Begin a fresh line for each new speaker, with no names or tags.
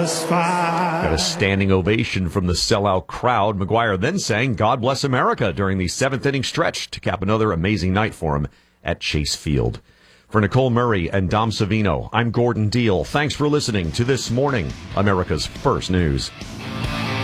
Got a standing ovation from the sellout crowd. McGwire then sang "God Bless America" during the seventh inning stretch to cap another amazing night for him at Chase Field. For Nicole Murray and Dom Savino, I'm Gordon Deal. Thanks for listening to This Morning, America's First News.